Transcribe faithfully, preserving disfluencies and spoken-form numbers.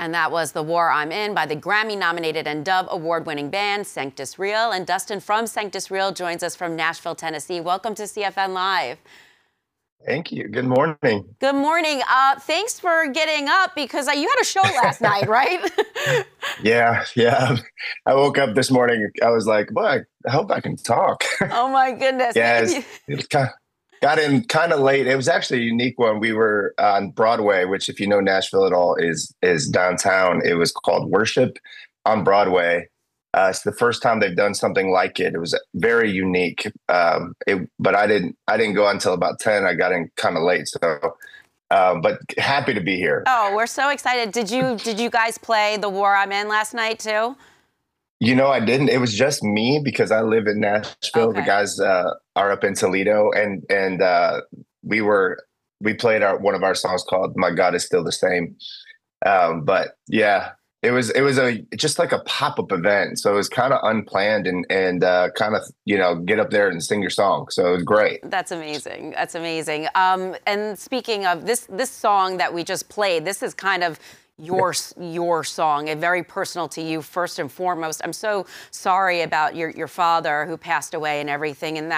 And that was The War I'm In by the Grammy-nominated and Dove Award-winning band Sanctus Real. And Dustin from Sanctus Real joins us from Nashville, Tennessee. Welcome to C F N Live. Thank you. Good morning. Good morning. Uh, thanks for getting up because uh, you had a show last night, right? Yeah, yeah. I woke up this morning. I was like, "Boy, I hope I can talk." Oh my goodness. Yeah, it's, it kind of, got in kind of late. It was actually a unique one. We were on Broadway, which, if you know Nashville at all, is is downtown. It was called Worship on Broadway. Uh, it's the first time they've done something like it. It was very unique. Um, it, but I didn't I didn't go until about ten. I got in kind of late, so. Uh, but happy to be here. Oh, we're so excited. Did you did you guys play The War I'm In last night too? You know, I didn't. It was just me because I live in Nashville. Okay. The guys uh, are up in Toledo, and and uh, we were we played our one of our songs called "My God Is Still the Same." Um, but yeah, it was it was a just like a pop up event, so it was kind of unplanned and and uh, kind of you know get up there and sing your song. So it was great. That's amazing. That's amazing. Um, and speaking of this this song that we just played, this is kind of your your song, and very personal to you first and foremost. I'm so sorry about your your father who passed away and everything, and that